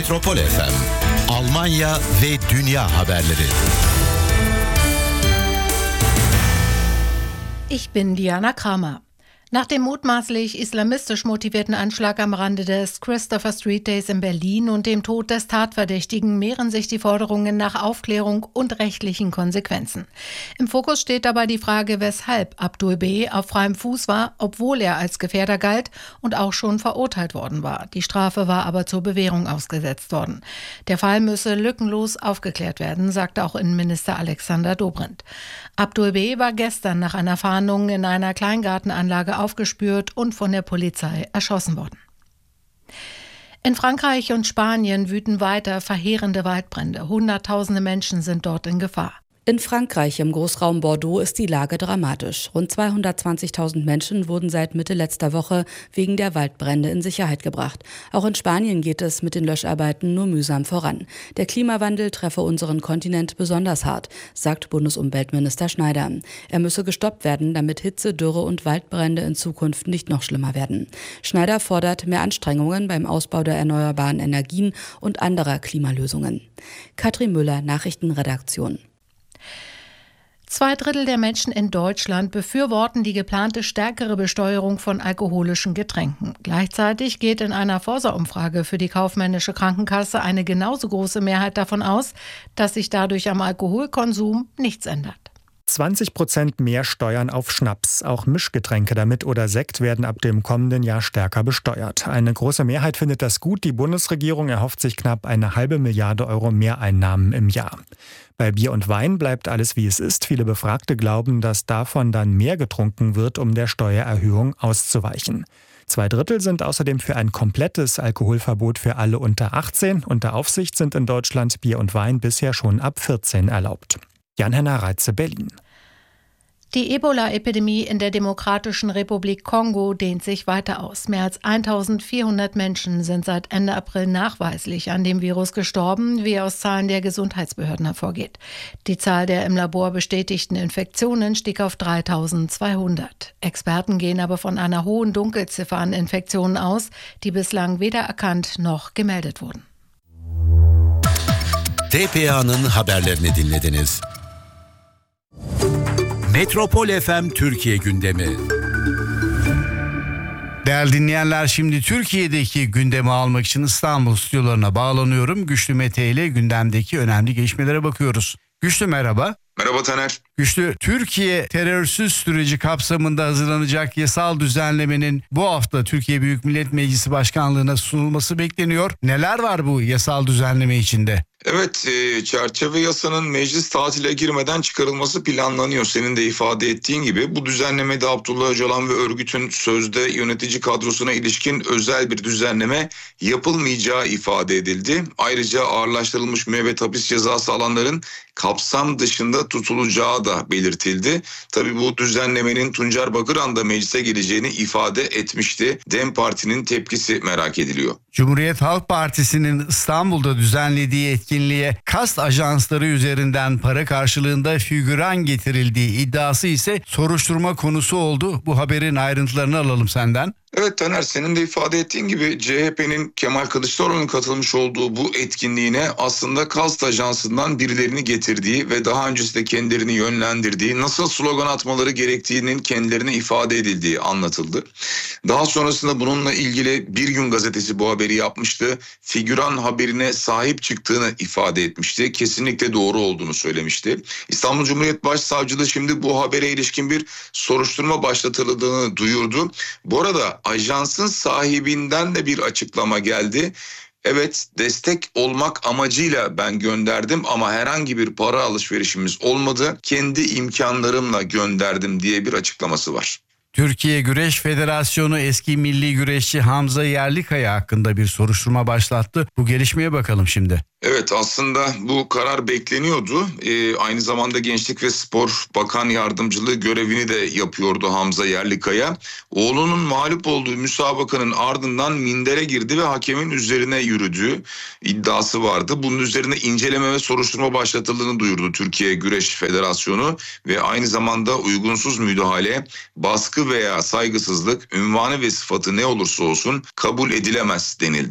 Metropol FM, Almanya ve dünya haberleri. Ich bin Diana Kramer. Nach dem mutmaßlich islamistisch motivierten Anschlag am Rande des Christopher Street Days in Berlin und dem Tod des Tatverdächtigen mehren sich die Forderungen nach Aufklärung und rechtlichen Konsequenzen. Im Fokus steht dabei die Frage, weshalb Abdul B. auf freiem Fuß war, obwohl er als Gefährder galt und auch schon verurteilt worden war. Die Strafe war aber zur Bewährung ausgesetzt worden. Der Fall müsse lückenlos aufgeklärt werden, sagte auch Innenminister Alexander Dobrindt. Abdul B. war gestern nach einer Fahndung in einer Kleingartenanlage aufgespürt und von der Polizei erschossen worden. In Frankreich und Spanien wüten weiter verheerende Waldbrände. Hunderttausende Menschen sind dort in Gefahr. In Frankreich im Großraum Bordeaux ist die Lage dramatisch. Rund 220.000 Menschen wurden seit Mitte letzter Woche wegen der Waldbrände in Sicherheit gebracht. Auch in Spanien geht es mit den Löscharbeiten nur mühsam voran. Der Klimawandel treffe unseren Kontinent besonders hart, sagt Bundesumweltminister Schneider. Er müsse gestoppt werden, damit Hitze, Dürre und Waldbrände in Zukunft nicht noch schlimmer werden. Schneider fordert mehr Anstrengungen beim Ausbau der erneuerbaren Energien und anderer Klimalösungen. Katrin Müller, Nachrichtenredaktion. 2/3 der Menschen in Deutschland befürworten die geplante stärkere Besteuerung von alkoholischen Getränken. Gleichzeitig geht in einer Forsa-Umfrage für die kaufmännische Krankenkasse eine genauso große Mehrheit davon aus, dass sich dadurch am Alkoholkonsum nichts ändert. 20% mehr Steuern auf Schnaps. Auch Mischgetränke damit oder Sekt werden ab dem kommenden Jahr stärker besteuert. Eine große Mehrheit findet das gut. Die Bundesregierung erhofft sich knapp 1,5 Milliarde Euro Mehreinnahmen im Jahr. Bei Bier und Wein bleibt alles wie es ist. Viele Befragte glauben, dass davon dann mehr getrunken wird, um der Steuererhöhung auszuweichen. 2/3 sind außerdem für ein komplettes Alkoholverbot für alle unter 18. Unter Aufsicht sind in Deutschland Bier und Wein bisher schon ab 14 erlaubt. Jan-Henner Reitze, Berlin. Die Ebola-Epidemie in der Demokratischen Republik Kongo dehnt sich weiter aus. Mehr als 1.400 Menschen sind seit Ende April nachweislich an dem Virus gestorben, wie aus Zahlen der Gesundheitsbehörden hervorgeht. Die Zahl der im Labor bestätigten Infektionen stieg auf 3.200. Experten gehen aber von einer hohen Dunkelziffer an Infektionen aus, die bislang weder erkannt noch gemeldet wurden. TPA'nın haberlerini dinlediniz. Metropol FM Türkiye gündemi. Değerli dinleyenler, şimdi Türkiye'deki gündemi almak için İstanbul stüdyolarına bağlanıyorum. Güçlü Mete ile gündemdeki önemli gelişmelere bakıyoruz. Güçlü, merhaba. Merhaba Taner. Güçlü, Türkiye terörsüz süreci kapsamında hazırlanacak yasal düzenlemenin bu hafta Türkiye Büyük Millet Meclisi Başkanlığı'na sunulması bekleniyor. Neler var bu yasal düzenleme içinde? Evet, çerçeve yasanın meclis tatile girmeden çıkarılması planlanıyor. Senin de ifade ettiğin gibi bu düzenlemede Abdullah Öcalan ve örgütün sözde yönetici kadrosuna ilişkin özel bir düzenleme yapılmayacağı ifade edildi. Ayrıca ağırlaştırılmış müebbet hapis cezası alanların kapsam dışında tutulacağı da belirtildi. Tabii bu düzenlemenin Tuncer Bakıran da meclise geleceğini ifade etmişti. DEM Parti'nin tepkisi merak ediliyor. Cumhuriyet Halk Partisi'nin İstanbul'da düzenlediği etkinliğe kast ajansları üzerinden para karşılığında figüran getirildiği iddiası ise soruşturma konusu oldu. Bu haberin ayrıntılarını alalım senden. Evet Taner, senin de ifade ettiğin gibi CHP'nin Kemal Kılıçdaroğlu'nun katılmış olduğu bu etkinliğine aslında kast ajansından birilerini getirdiği ve daha öncesinde kendilerini yönlendirdiği, nasıl slogan atmaları gerektiğinin kendilerine ifade edildiği anlatıldı. Daha sonrasında bununla ilgili Bir Gün gazetesi bu haberi yapmıştı. Figüran haberine sahip çıktığını ifade etmişti. Kesinlikle doğru olduğunu söylemişti. İstanbul Cumhuriyet Başsavcılığı şimdi bu habere ilişkin bir soruşturma başlatıldığını duyurdu. Bu arada ajansın sahibinden de bir açıklama geldi. Evet, destek olmak amacıyla ben gönderdim ama herhangi bir para alışverişimiz olmadı. Kendi imkanlarımla gönderdim diye bir açıklaması var. Türkiye Güreş Federasyonu eski milli güreşçi Hamza Yerlikaya hakkında bir soruşturma başlattı. Bu gelişmeye bakalım şimdi. Evet, aslında bu karar bekleniyordu. Aynı zamanda Gençlik ve Spor Bakan Yardımcılığı görevini de yapıyordu Hamza Yerlikaya. Oğlunun mağlup olduğu müsabakanın ardından mindere girdi ve hakemin üzerine yürüdüğü iddiası vardı. Bunun üzerine inceleme ve soruşturma başlatıldığını duyurdu Türkiye Güreş Federasyonu ve aynı zamanda uygunsuz müdahale, baskı veya saygısızlık, ünvanı ve sıfatı ne olursa olsun kabul edilemez denildi.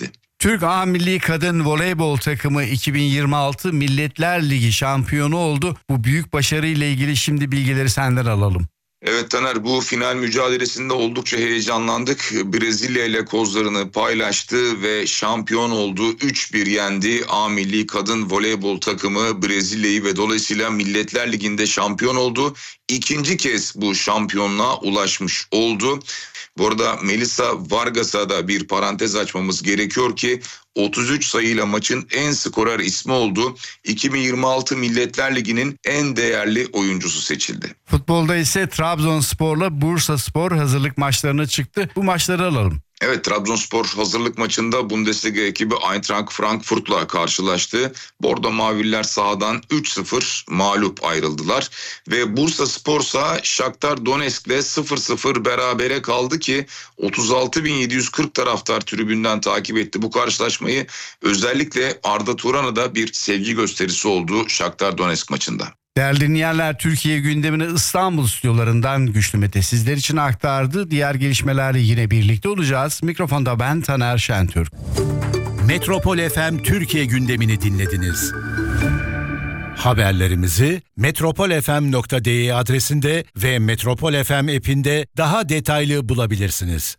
Türk A Milli Kadın Voleybol takımı 2026 Milletler Ligi şampiyonu oldu. Bu büyük başarıyla ilgili şimdi bilgileri senden alalım. Evet Taner, bu final mücadelesinde oldukça heyecanlandık. Brezilya ile kozlarını paylaştı ve şampiyon oldu. 3-1 yendi A Milli Kadın Voleybol takımı Brezilya'yı ve dolayısıyla Milletler Ligi'nde şampiyon oldu. İkinci kez bu şampiyonluğa ulaşmış oldu. Bu arada Melissa Vargas'a da bir parantez açmamız gerekiyor ki 33 sayıyla maçın en skorer ismi oldu. 2026 Milletler Ligi'nin en değerli oyuncusu seçildi. Futbolda ise Trabzonspor'la Bursaspor hazırlık maçlarına çıktı. Bu maçları alalım. Evet, Trabzonspor hazırlık maçında Bundesliga ekibi Eintracht Frankfurt'la karşılaştı. Bordo Maviller sahadan 3-0 mağlup ayrıldılar. Ve Bursaspor ise Shakhtar Donetsk'le 0-0 berabere kaldı ki 36.740 taraftar tribünden takip etti bu karşılaşmayı. Özellikle Arda Turan'a da bir sevgi gösterisi oldu Shakhtar Donetsk maçında. Değerli dinleyenler, Türkiye gündemini İstanbul stüdyolarından Güçlü Mete sizler için aktardı. Diğer gelişmelerle yine birlikte olacağız. Mikrofonda ben Taner Şentürk. Metropol FM Türkiye gündemini dinlediniz. Haberlerimizi metropolfm.de adresinde ve Metropol FM app'inde daha detaylı bulabilirsiniz.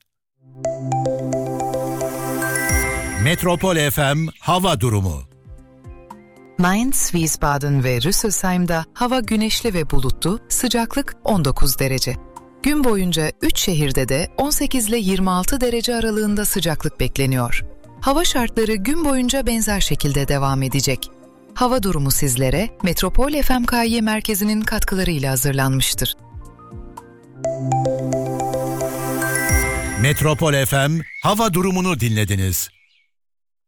Metropol FM hava durumu. Mainz, Wiesbaden ve Rüsselsheim'da hava güneşli ve bulutlu, sıcaklık 19 derece. Gün boyunca 3 şehirde de 18 ile 26 derece aralığında sıcaklık bekleniyor. Hava şartları gün boyunca benzer şekilde devam edecek. Hava durumu sizlere Metropol FMKY merkezinin katkılarıyla hazırlanmıştır. Metropol FM hava durumunu dinlediniz.